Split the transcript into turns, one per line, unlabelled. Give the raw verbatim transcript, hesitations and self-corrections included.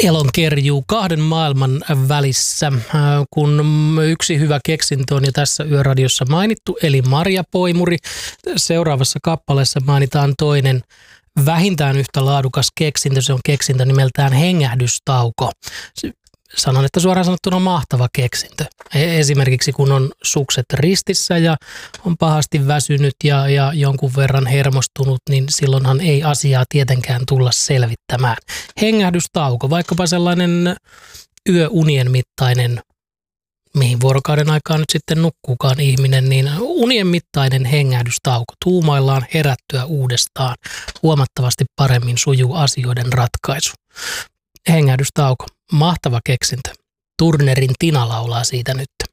Elonkerjuu kahden maailman välissä, kun yksi hyvä keksintö on jo tässä Yöradiossa mainittu, eli marjapoimuri. Seuraavassa kappaleessa mainitaan toinen vähintään yhtä laadukas keksintö. Se on keksintö nimeltään hengähdystauko. Sanon, että suoraan sanottuna mahtava keksintö. Esimerkiksi kun on sukset ristissä ja on pahasti väsynyt ja, ja jonkun verran hermostunut, niin silloinhan ei asiaa tietenkään tulla selvittämään. Hengähdystauko, vaikkapa sellainen yöunien mittainen, mihin vuorokauden aikaa nyt sitten nukkuukaan ihminen, niin unien mittainen hengähdystauko. Tuumaillaan herättyä uudestaan. Huomattavasti paremmin sujuu asioiden ratkaisu. Hengähdystauko. Mahtava keksintö. Turnerin Tina laulaa siitä nyt.